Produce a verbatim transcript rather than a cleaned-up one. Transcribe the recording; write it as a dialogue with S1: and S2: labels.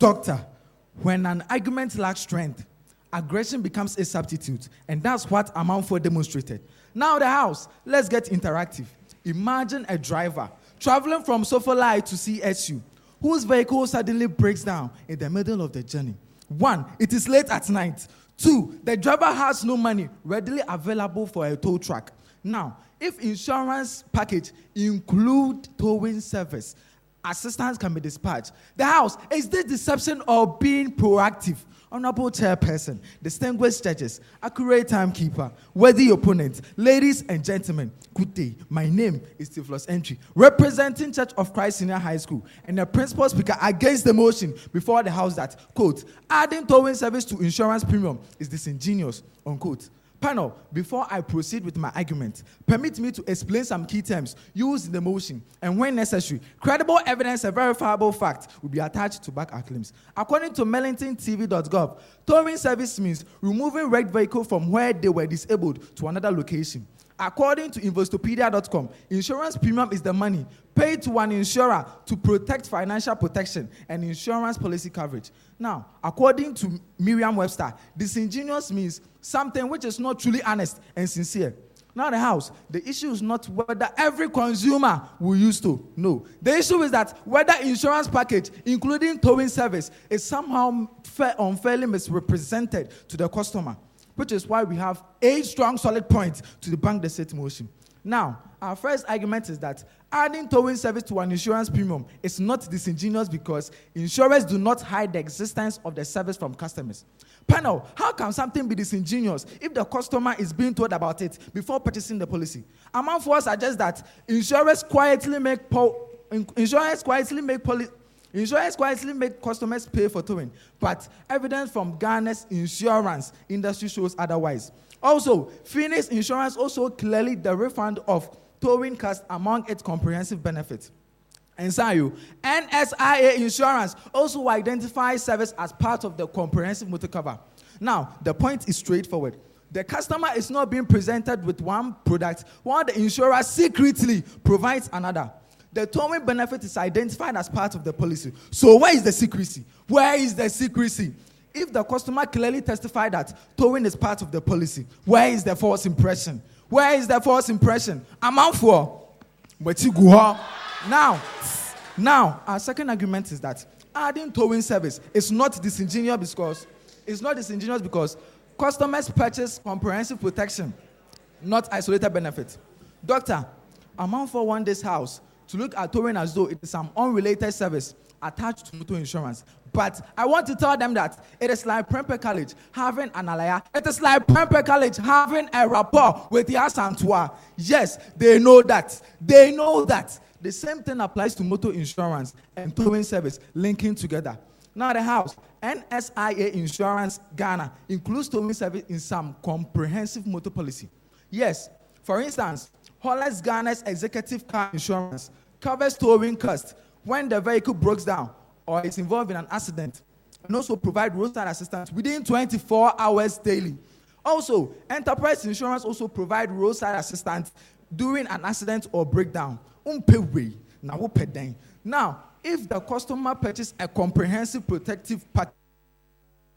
S1: Doctor, when an argument lacks strength, aggression becomes a substitute, and that's what Amanfoɔ demonstrated. Now the house, let's get interactive. Imagine a driver traveling from Sofalai to C S U, whose vehicle suddenly breaks down in the middle of the journey. One, it is late at night. Two, the driver has no money readily available for a tow truck. Now, if insurance package include towing service, assistance can be dispatched. The house, is this deception or being proactive? Honorable Chairperson, distinguished judges, accurate timekeeper, worthy opponent, ladies and gentlemen, good day. My name is Tiflos Entry, representing Church of Christ Senior High School, and the principal speaker against the motion before the house that, quote, adding towing service to insurance premium is disingenuous, unquote. Panel, before I proceed with my argument, permit me to explain some key terms used in the motion, and when necessary, credible evidence and verifiable fact will be attached to back our claims. According to Mellington T V dot gov, towing service means removing wrecked vehicle from where they were disabled to another location. According to Investopedia dot com, insurance premium is the money paid to an insurer to protect financial protection and insurance policy coverage. Now, according to Merriam-Webster, disingenuous means something which is not truly honest and sincere. Now, the house, the issue is not whether every consumer will use to. No. The issue is that whether insurance package, including towing service, is somehow fair, unfairly misrepresented to the customer, which is why we have a strong, solid point to debunk the said motion. Now, our first argument is that adding towing service to an insurance premium is not disingenuous because insurers do not hide the existence of the service from customers. Panel, how can something be disingenuous if the customer is being told about it before purchasing the policy? Amanfoɔ suggests that insurers quietly make po- insurers quietly make policy. Insurance quietly make customers pay for towing, but evidence from Ghana's insurance industry shows otherwise. Also, Phoenix Insurance also clearly the refund of towing costs among its comprehensive benefits. And Sayo, N S I A Insurance also identifies service as part of the comprehensive motor cover. Now, the point is straightforward. The customer is not being presented with one product while the insurer secretly provides another. The towing benefit is identified as part of the policy. So where is the secrecy? Where is the secrecy? If the customer clearly testified that towing is part of the policy, where is the false impression? Where is the false impression? Amanfoɔ. Now, now, our second argument is that adding towing service is not disingenuous because it's not disingenuous because customers purchase comprehensive protection, not isolated benefit. Doctor, Amanfoɔ want this house to look at towing as though it is some unrelated service attached to motor insurance. But I want to tell them that it is like Prempeh College having an alaya. It is like Prempeh College having a rapport with Yasantua. Yes, they know that. They know that. The same thing applies to motor insurance and towing service linking together. Now the house, N S I A Insurance Ghana includes towing service in some comprehensive motor policy. Yes, for instance, Hollis Ghana's executive car insurance covers towing costs when the vehicle breaks down or is involved in an accident, and also provide roadside assistance within twenty-four hours daily. Also, Enterprise Insurance also provide roadside assistance during an accident or breakdown. Now, if the customer purchases a comprehensive protective package